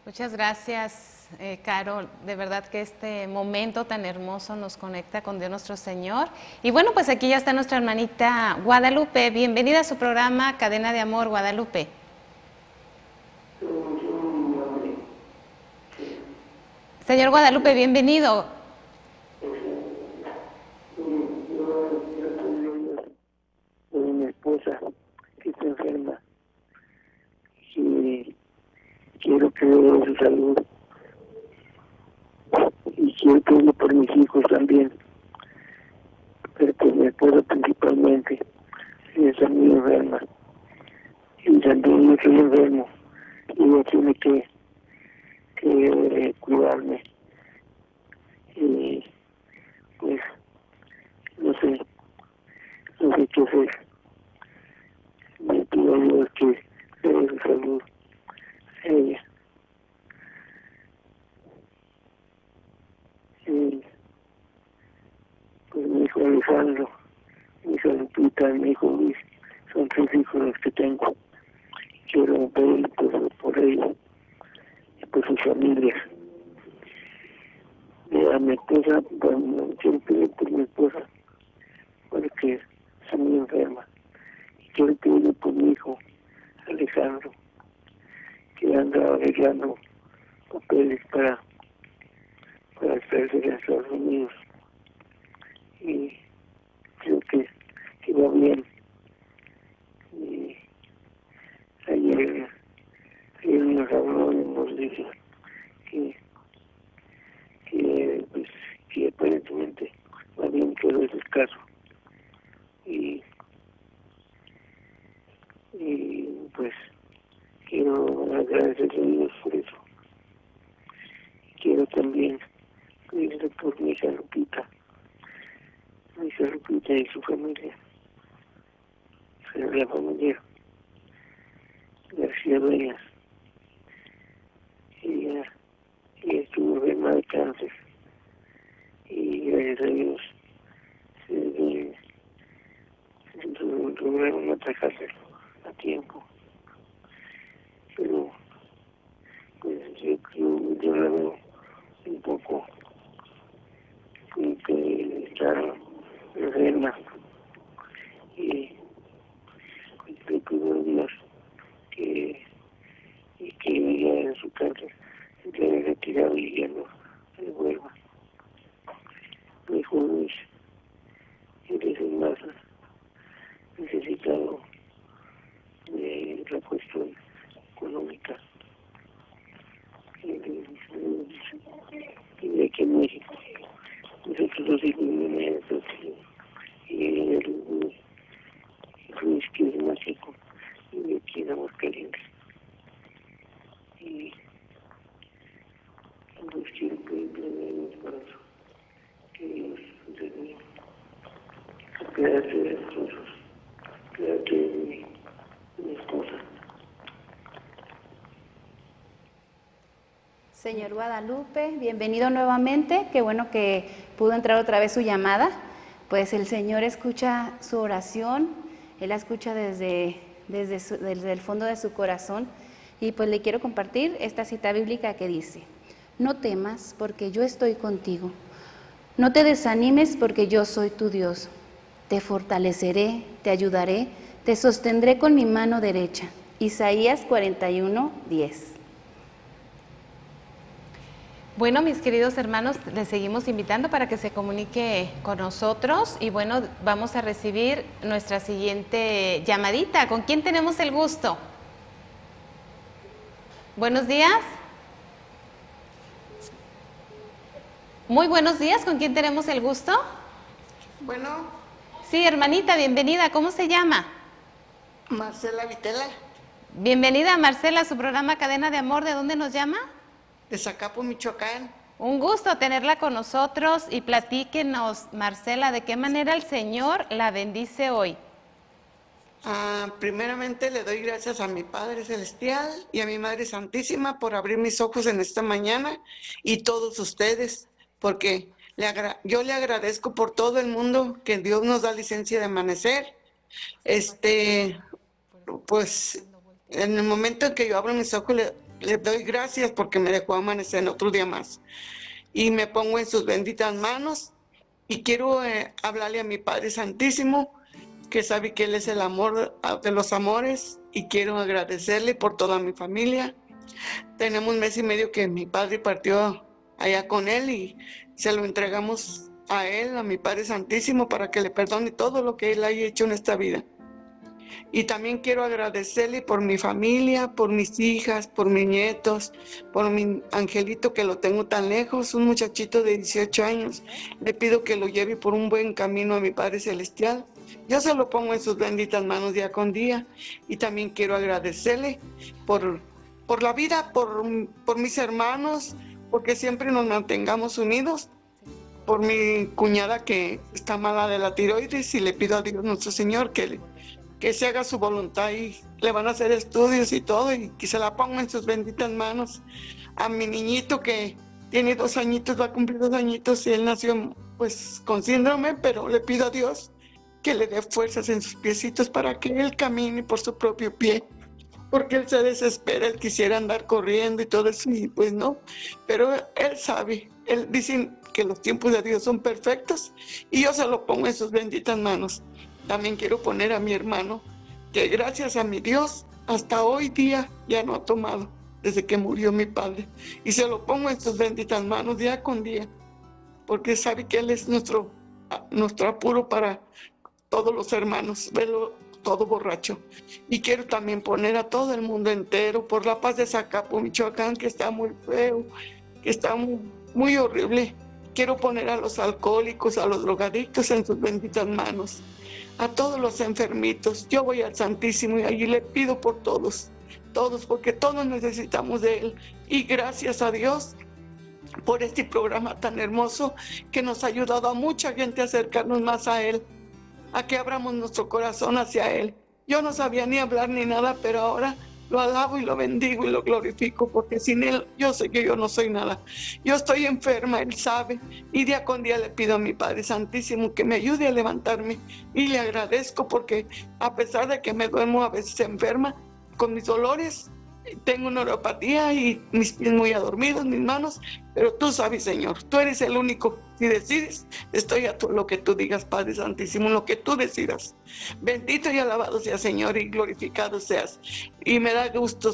Muchas gracias, Carol. De verdad que este momento tan hermoso nos conecta con Dios nuestro Señor. Y bueno, pues aquí ya está nuestra hermanita Guadalupe. Bienvenida a su programa Cadena de Amor, Guadalupe. Señor Guadalupe, bienvenido. De mi esposa que está enferma y quiero que vea su salud y quiero pedirle por mis hijos también, pero por mi esposa principalmente. Ella está muy enferma y también yo estoy enfermo y ella tiene que cuidarme y pues no sé qué hacer. Me pido a Dios que le dé su salud a ella. Y pues mi hijo Alejandro, mi hija Lupita, mi hijo Luis, son 3 hijos los que tengo. Quiero pedir por ellos y por sus familias. Y a mi esposa, bueno, quiero pedir por mi esposa, porque está muy enferma. Y quiero pedir por mi hijo Alejandro, que anda arreglando papeles para estarse en Estados Unidos. Y creo que va bien. Y ayer nos habló y nos dijo que aparentemente va bien, pero es escaso. Y pues quiero agradecerle a Dios por eso. Quiero también pedirle por mi hija Lupita y su familia, la familia García Dueñas. Ella estuvo enferma de cáncer y gracias a Dios lograron atajarse a tiempo. Pero pues yo la veo un poco como que está enferma y le pido a Dios que ella en su cáncer se quede retirado y ya no se vuelva. Mi hijo Luis, él es el más necesitado de la cuestión económica y de aquí en México. Nosotros los hijos de nietos y Luis, que es más chico, y de aquí en Aguascalientes. Y pues quiero pedirle a Dios para eso, que Dios de mí, quédate de nosotros, quédate de mi esposa. Señor Guadalupe, bienvenido nuevamente. Qué bueno que pudo entrar otra vez su llamada. Pues el Señor escucha su oración, Él la escucha desde el fondo de su corazón. Y pues le quiero compartir esta cita bíblica que dice: no temas porque yo estoy contigo. No te desanimes porque yo soy tu Dios. Te fortaleceré, te ayudaré, te sostendré con mi mano derecha. Isaías 41:10. Bueno, mis queridos hermanos, les seguimos invitando para que se comunique con nosotros y bueno, vamos a recibir nuestra siguiente llamadita. ¿Con quién tenemos el gusto? Buenos días. Muy buenos días, ¿con quién tenemos el gusto? Bueno. Sí, hermanita, bienvenida. ¿Cómo se llama? Marcela Vitela. Bienvenida, Marcela, a su programa Cadena de Amor. ¿De dónde nos llama? De Zacapu, Michoacán. Un gusto tenerla con nosotros y platíquenos, Marcela, de qué manera el Señor la bendice hoy. Primeramente le doy gracias a mi Padre Celestial y a mi Madre Santísima por abrir mis ojos en esta mañana y todos ustedes, porque yo le agradezco por todo el mundo que Dios nos da licencia de amanecer. Pues en el momento en que yo abro mis ojos le doy gracias porque me dejó amanecer en otro día más. Y me pongo en sus benditas manos y quiero hablarle a mi Padre Santísimo, que sabe que Él es el amor de los amores, y quiero agradecerle por toda mi familia. Tenemos 1 mes y medio que mi padre partió allá con Él y se lo entregamos a Él, a mi Padre Santísimo, para que le perdone todo lo que Él haya hecho en esta vida. Y también quiero agradecerle por mi familia, por mis hijas, por mis nietos, por mi angelito que lo tengo tan lejos, un muchachito de 18 años. Le pido que lo lleve por un buen camino a mi Padre Celestial. Yo se lo pongo en sus benditas manos día con día. Y también quiero agradecerle por la vida, por mis hermanos, porque siempre nos mantengamos unidos. Por mi cuñada que está mala de la tiroides, y le pido a Dios nuestro Señor que se haga su voluntad, y le van a hacer estudios y todo, y que se la ponga en sus benditas manos. A mi niñito que tiene 2 añitos, va a cumplir 2 añitos, y él nació pues con síndrome, pero le pido a Dios que le dé fuerzas en sus piecitos para que él camine por su propio pie, porque él se desespera, él quisiera andar corriendo y todo eso, y pues no, pero él sabe, él dice que los tiempos de Dios son perfectos, y yo se lo pongo en sus benditas manos. También quiero poner a mi hermano, que gracias a mi Dios, hasta hoy día ya no ha tomado, desde que murió mi padre. Y se lo pongo en sus benditas manos día con día, porque sabe que Él es nuestro apuro para todos los hermanos, verlo todo borracho. Y quiero también poner a todo el mundo entero por la paz de Zacapu, Michoacán, que está muy feo, que está muy horrible. Quiero poner a los alcohólicos, a los drogadictos en sus benditas manos, a todos los enfermitos. Yo voy al Santísimo y allí le pido por todos, porque todos necesitamos de Él. Y gracias a Dios por este programa tan hermoso que nos ha ayudado a mucha gente a acercarnos más a Él, a que abramos nuestro corazón hacia Él. Yo no sabía ni hablar ni nada, pero ahora lo alabo y lo bendigo y lo glorifico, porque sin Él yo sé que yo no soy nada. Yo estoy enferma, Él sabe, y día con día le pido a mi Padre Santísimo que me ayude a levantarme, y le agradezco porque a pesar de que me duermo a veces enferma con mis dolores, tengo neuropatía y mis pies muy adormidos, mis manos, pero tú sabes, Señor, tú eres el único. Si decides, estoy a lo que tú digas, Padre Santísimo, lo que tú decidas. Bendito y alabado seas, Señor, y glorificado seas. Y me da gusto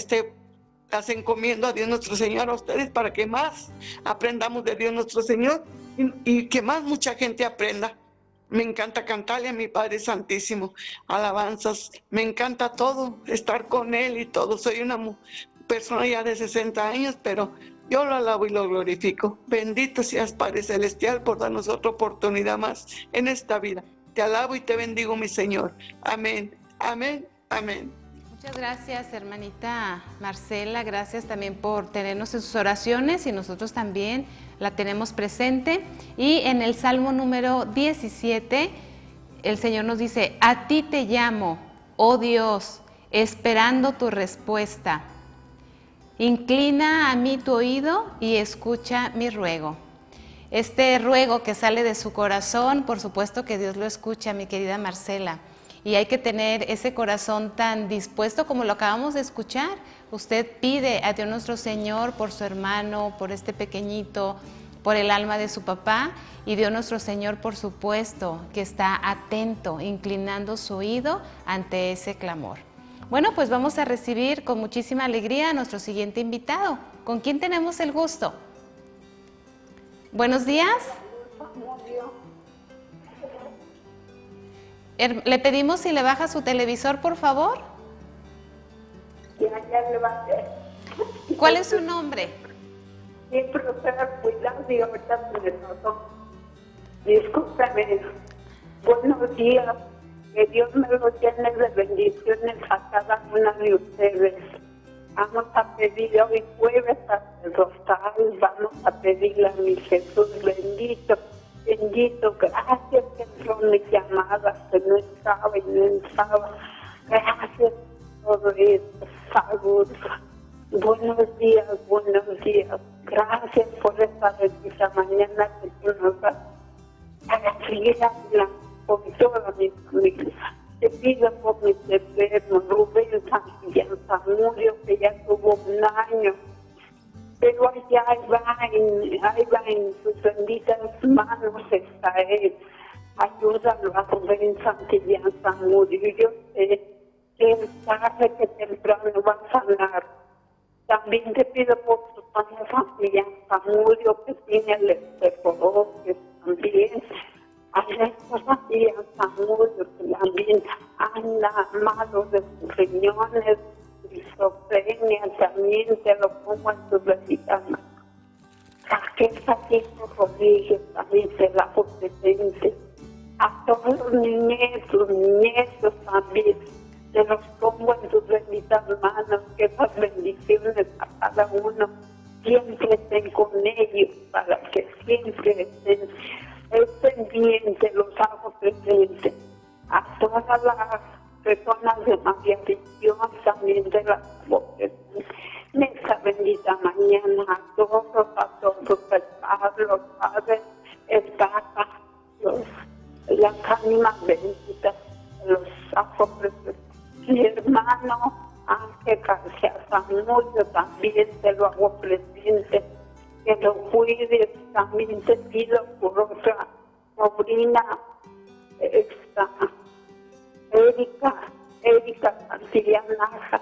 las encomiendo a Dios nuestro Señor, a ustedes, para que más aprendamos de Dios nuestro Señor, y que más mucha gente aprenda. Me encanta cantarle a mi Padre Santísimo alabanzas, me encanta todo, estar con Él y todo. Soy una persona ya de 60 años, pero yo lo alabo y lo glorifico. Bendito seas, Padre Celestial, por darnos otra oportunidad más en esta vida. Te alabo y te bendigo, mi Señor. Amén, amén, amén. Muchas gracias, hermanita Marcela. Gracias también por tenernos en sus oraciones, y nosotros también la tenemos presente. Y en el Salmo número 17, el Señor nos dice: a ti te llamo, oh Dios, esperando tu respuesta. Inclina a mí tu oído y escucha mi ruego. Este ruego que sale de su corazón, por supuesto que Dios lo escucha, mi querida Marcela. Y hay que tener ese corazón tan dispuesto como lo acabamos de escuchar. Usted pide a Dios nuestro Señor por su hermano, por este pequeñito, por el alma de su papá, y Dios nuestro Señor, por supuesto, que está atento, inclinando su oído ante ese clamor. Bueno, pues vamos a recibir con muchísima alegría a nuestro siguiente invitado. ¿Con quién tenemos el gusto? Buenos días. Le pedimos si le baja su televisor, por favor. Ya le bajé. ¿Cuál es su nombre? Sí, profesora, cuidado, y ahorita se me notó. Discúlpame. Buenos días. Que Dios me los llene de bendiciones a cada una de ustedes. Vamos a pedir hoy jueves sacerdotal, vamos a pedirle a mi Jesús bendito. Bendito, gracias que entró mi llamada, que no estaba y no estaba. Gracias por todo esto, salud. Buenos días, buenos días. Gracias por esta bendita mañana que tú nos das para seguir hablando con toda mi familia. Te pido por mis enfermos, Rubén San Zamudio, que ya tuvo un año. Pero ahí va en sus benditas manos está Él. Ayúdalo a comer en Santillán Zamudio. Yo sé que Él sabe que temprano va a sanar. También te pido por su padre Santillán Zamudio, que tiene el osteoporosis también. A esta Santillán Zamudio que también anda malo de sus riñones, esquizofrenia, también te lo pongo en tus benditas manos. Raquel Saquito Rodríguez también se la hago presente. A todos los nietos también, se los pongo en tus benditas manos, que esas bendiciones a cada uno siempre estén con ellos, para que siempre estén pendientes, los hago presentes. A todas las personas de María Visión también de las voces. En esta bendita mañana, a todos, el Pablo, Padre, el Papa, las ánimas benditas, los apóstoles. Mi hermano Ángel García Zamudio también te lo hago presente, que lo cuides. También te pido por otra sobrina, Erika Santillán